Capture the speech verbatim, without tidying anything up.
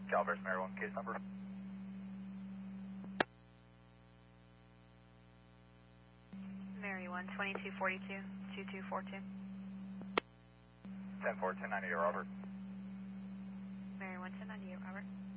Calvert, Mary one, case number. Mary one, twenty-two forty-two, two two four two. ten four, ten ninety-eight, Robert. Mary one, ten ninety-eight, Robert.